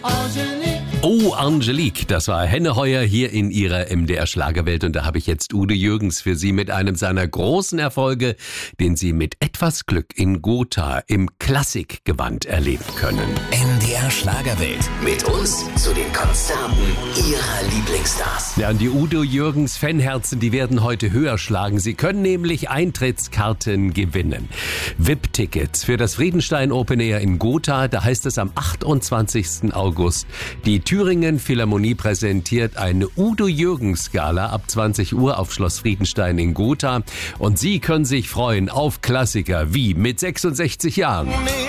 Oh, Angelique, das war Henne Heuer hier in ihrer MDR-Schlagerwelt. Und da habe ich jetzt Udo Jürgens für Sie mit einem seiner großen Erfolge, den Sie mit etwas Glück in Gotha im Klassikgewand erleben können. MDR-Schlagerwelt. Mit uns zu den Konzerten Ihrer Lieblingsstars. Ja, und die Udo Jürgens Fanherzen, die werden heute höher schlagen. Sie können nämlich Eintrittskarten gewinnen. VIP-Tickets für das Friedenstein Open Air in Gotha. Da heißt es am 28. August. Die Thüringen Philharmonie präsentiert eine Udo Jürgens Gala ab 20 Uhr auf Schloss Friedenstein in Gotha. Und Sie können sich freuen auf Klassiker wie Mit 66 Jahren.